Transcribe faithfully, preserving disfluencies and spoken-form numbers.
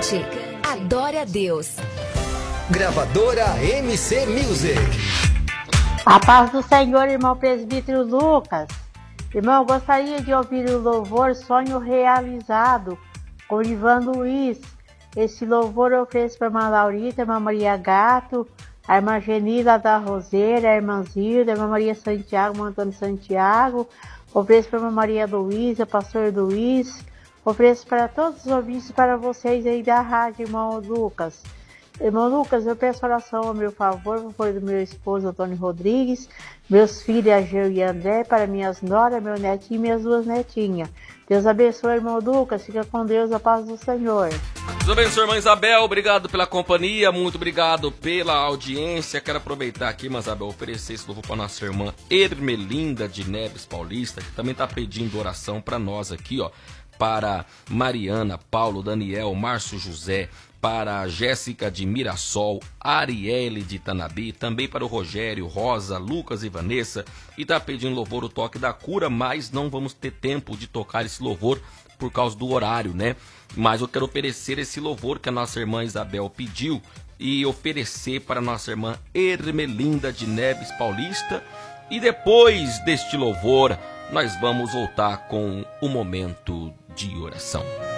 Cante, adore a Deus. Gravadora M C Music. A paz do Senhor, irmão presbítero Lucas. Irmão, gostaria de ouvir o louvor Sonho Realizado, com Ivan Luiz. Esse louvor eu ofereço para a irmã Laurita, a irmã Maria Gato, a irmã Genila da Roseira, a irmã Zilda, a irmã Maria Santiago, a irmã Antônio Santiago. Ofereço para a irmã Maria Luísa, pastor Luiz. Ofereço para todos os ouvintes, para vocês aí da rádio, irmão Lucas. Irmão Lucas, eu peço oração ao meu favor, por favor do meu esposo Antônio Rodrigues, meus filhos Ageu e André, para minhas noras, meu netinho e minhas duas netinhas. Deus abençoe, irmão Lucas, fica com Deus, a paz do Senhor. Deus abençoe, irmã Isabel, obrigado pela companhia, muito obrigado pela audiência. Quero aproveitar aqui, irmã Isabel, oferecer esse louvor para nossa irmã Ermelinda de Neves Paulista, que também está pedindo oração para nós aqui, ó, para Mariana, Paulo, Daniel, Márcio José, para Jéssica de Mirassol, Arielle de Tanabi, também para o Rogério, Rosa, Lucas e Vanessa, e está pedindo louvor o toque da cura, mas não vamos ter tempo de tocar esse louvor por causa do horário, né? Mas eu quero oferecer esse louvor que a nossa irmã Isabel pediu e oferecer para a nossa irmã Ermelinda de Neves Paulista, e depois deste louvor nós vamos voltar com o momento de oração.